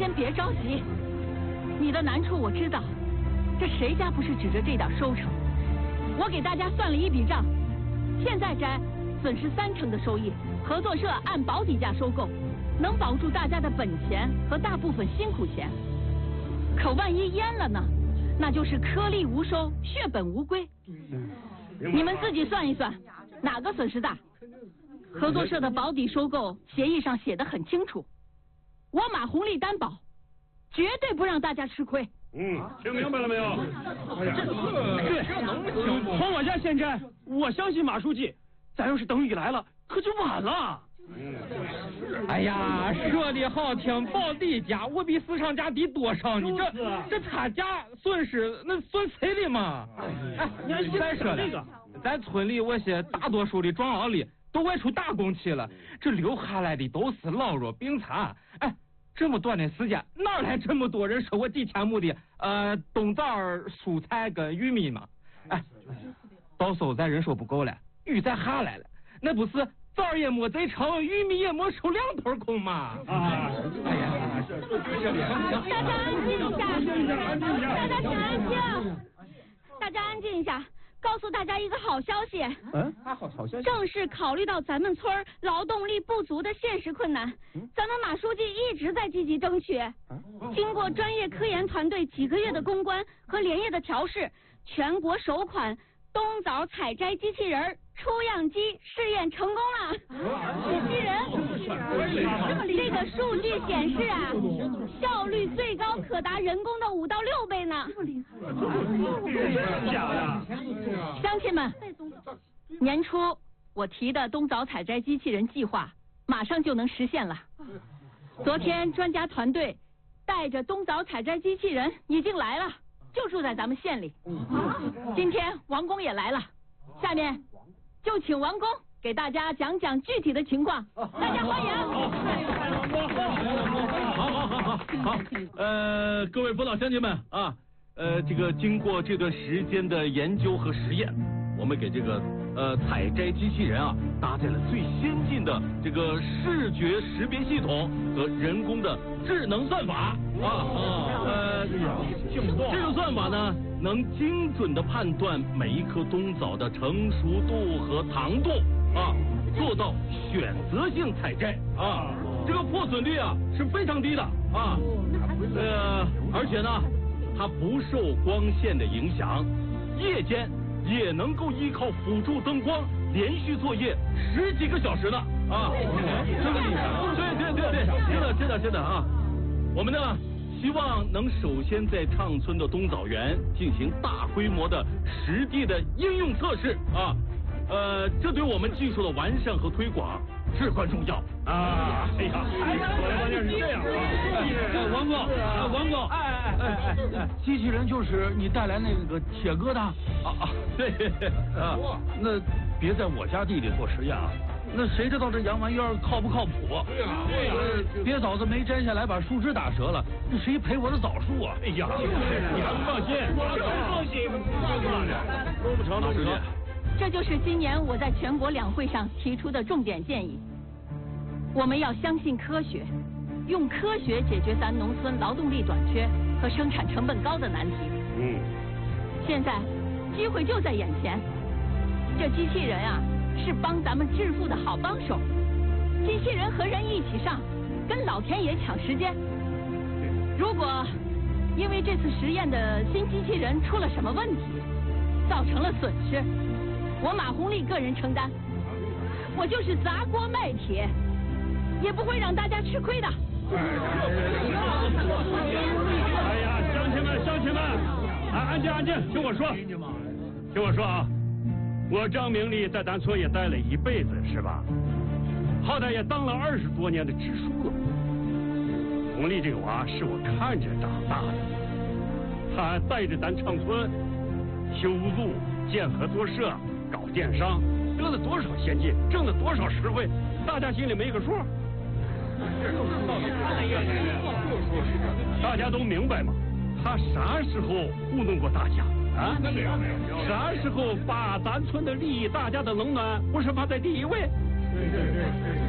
先别着急，你的难处我知道，这谁家不是指着这点收成？我给大家算了一笔账，现在摘损失30%的收益，合作社按保底价收购，能保住大家的本钱和大部分辛苦钱。可万一淹了呢？那就是颗粒无收，血本无归。你们自己算一算，哪个损失大？合作社的保底收购协议上写得很清楚，我马红利担保，绝对不让大家吃亏。 听明白了没有？ 这能行？从我家现摘，我相信马书记。咱要是等雨来了，可就晚了。哎呀，说的好听，保底价我比市场价低多少呢？这他家损失那算谁的嘛？哎，你还再说了，咱村里我些大多数的壮劳力都外出打工去了，这留下来的都是老弱病残。哎，这么短的时间，哪来这么多人收我几千亩的冬枣、蔬菜跟玉米嘛？哎，到时候咱人手不够了，雨再下来了，那不是枣也没贼成，玉米也没收2头空嘛！哎呀， 大家安静一下，大家请安静，大家安静一下。告诉大家一个好消息， 好消息。 正是考虑到咱们村劳动力不足的现实困难，咱们马书记一直在积极争取。经过专业科研团队几个月的攻关和连夜的调试，全国首款冬枣采摘机器人出样机试验成功了。机器人，这个数据显示啊，效率最高可达人工的5到6倍呢。 假的！ 乡亲们，年初我提的冬枣采摘机器人计划马上就能实现了。昨天专家团队带着冬枣采摘机器人已经来了，就住在咱们县里。今天王工也来了，下面就请王工给大家讲讲具体的情况，大家欢迎。 好，各位父老乡亲们啊，这个经过这段时间的研究和实验，我们给这个采摘机器人啊搭载了最先进的这个视觉识别系统和人工的智能算法这个算法呢能精准的判断每一颗冬枣的成熟度和糖度啊，做到选择性采摘啊，这个破损率啊是非常低的啊，而且呢它不受光线的影响，夜间也能够依靠辅助灯光连续作业10几个小时呢啊，这么厉害？对，真的啊，我们呢希望能首先在畅村的冬枣园进行大规模的实地的应用测试啊，这对我们技术的完善和推广至关重要啊！哎呀，关键是这样啊！王哥， 机器人就是你带来那个铁疙瘩啊， 对啊， 那别在我家地里做实验啊！那谁知道这洋玩意儿靠不靠谱？对呀，别枣子没摘下来把树枝打折了，那谁赔我的枣树啊？ 哎呀，你还不放心？放心，弄不成。 这就是今年我在全国两会上提出的重点建议。我们要相信科学，用科学解决咱农村劳动力短缺和生产成本高的难题。现在机会就在眼前，这机器人啊是帮咱们致富的好帮手。机器人和人一起上，跟老天爷抢时间。如果因为这次实验的新机器人出了什么问题，造成了损失，我马红利个人承担，我就是砸锅卖铁，也不会让大家吃亏的。 哎呀，乡亲们，安静，听我说啊，我张明利在咱村也待了一辈子，是吧？好歹也当了20多年的支书了。红利这个娃是我看着长大的，他还带着咱长村修路、建合作社、搞电商，得了多少先进，挣了多少实惠，大家心里没个数。大家都明白吗？他啥时候糊弄过大家啊？啥时候把咱村的利益、大家的冷暖不是放在第一位？